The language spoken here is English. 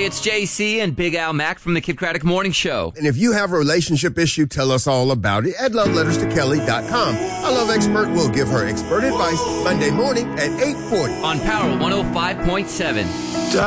it's JC and Big Al Mack from the Kid Craddock Morning Show. And if you have a relationship issue, tell us all about it at loveletterstokelly.com. Our love expert will give her expert advice Monday morning at 8:40 on Power 105.7.